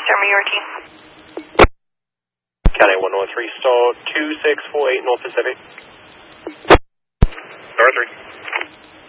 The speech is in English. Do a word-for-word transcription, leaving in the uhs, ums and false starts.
Sherman Yorkie. County one oh three, stall two six four eight North Pacific. North three.